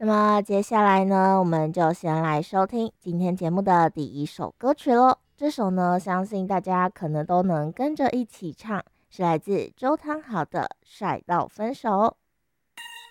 那么接下来呢，我们就先来收听今天节目的第一首歌曲喽。这首呢，相信大家可能都能跟着一起唱，是来自周汤豪的《帅到分手》。